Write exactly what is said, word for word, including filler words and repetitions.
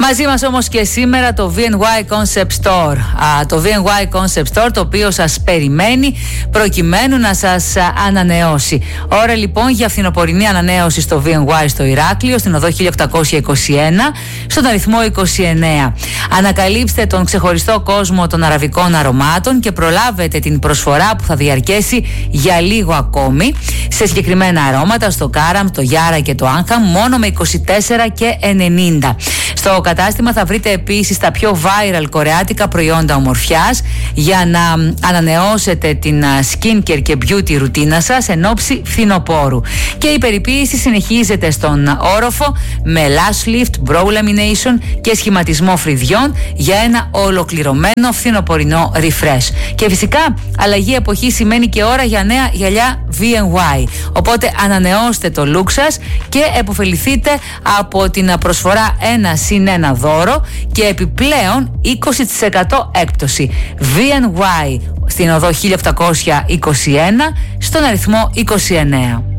Μαζί μας όμως και σήμερα το βι εν γουάι Concept Store. Α, το βι εν γουάι Concept Store, το οποίο σας περιμένει προκειμένου να σας α, ανανεώσει. Ώρα λοιπόν για φθινοπορεινή ανανέωση στο βι εν γουάι στο Ηράκλειο, στην οδό χίλια οκτακόσια είκοσι ένα, στον αριθμό είκοσι εννέα. Ανακαλύψτε τον ξεχωριστό κόσμο των αραβικών αρωμάτων και προλάβετε την προσφορά που θα διαρκέσει για λίγο ακόμη σε συγκεκριμένα αρώματα, στο Κάραμ, το Γιάρα και το Άγχαμ, μόνο με είκοσι τέσσερα και ενενήντα. Στο κατάστημα θα βρείτε επίσης τα πιο viral κορεάτικα προϊόντα ομορφιάς για να ανανεώσετε την skincare και beauty ρουτίνα σας εν ώψη φθινοπόρου. Και η περιποίηση συνεχίζεται στον όροφο με lash lift, brow lamination και σχηματισμό φρυδιών για ένα ολοκληρωμένο φθινοπορεινό refresh. Και φυσικά αλλαγή εποχή σημαίνει και ώρα για νέα γυαλιά βι εν γουάι. Οπότε ανανεώστε το look σας και επωφεληθείτε από την προσφορά ένα συν ένα δώρο και επιπλέον είκοσι τοις εκατό έκπτωση. βι εν γουάι στην οδό χίλια οκτακόσια είκοσι ένα, στον αριθμό είκοσι εννέα.